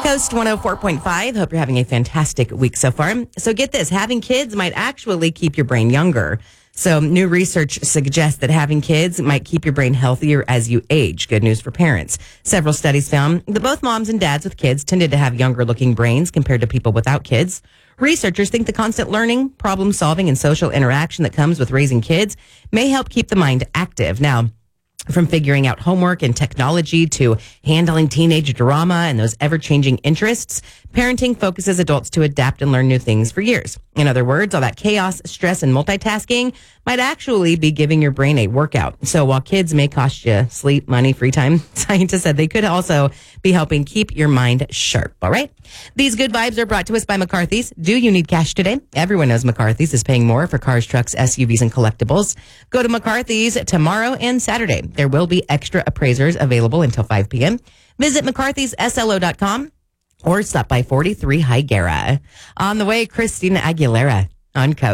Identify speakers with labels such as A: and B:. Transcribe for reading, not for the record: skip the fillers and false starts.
A: Coast 104.5. Hope you're having a fantastic week so far. So get this, having kids might actually keep your brain younger. So new research suggests that having kids might keep your brain healthier as you age. Good news for parents. Several studies found that both moms and dads with kids tended to have younger looking brains compared to people without kids. Researchers think the constant learning, problem solving, and social interaction that comes with raising kids may help keep the mind active. Now, from figuring out homework and technology to handling teenage drama and those ever-changing interests, parenting focuses adults to adapt and learn new things for years. In other words, all that chaos, stress, and multitasking might actually be giving your brain a workout. So while kids may cost you sleep, money, free time, scientists said they could also be helping keep your mind sharp. All right? These good vibes are brought to us by McCarthy's. Do you need cash today? Everyone knows McCarthy's is paying more for cars, trucks, SUVs, and collectibles. Go to McCarthy's tomorrow and Saturday. There will be extra appraisers available until 5 p.m. Visit McCarthy'sSLO.com or stop by 43 Higuera. On the way, Christina Aguilera on Coast.